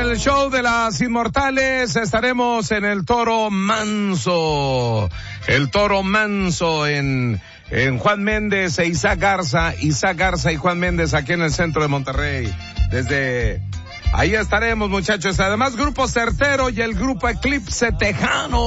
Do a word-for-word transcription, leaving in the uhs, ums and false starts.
al show de las Inmortales. Estaremos en el Toro Manso. El Toro Manso en, en Juan Méndez e Isaac Garza. Isaac Garza y Juan Méndez aquí en el centro de Monterrey. Desde ahí estaremos, muchachos. Además, Grupo Certero y el Grupo Eclipse Tejano.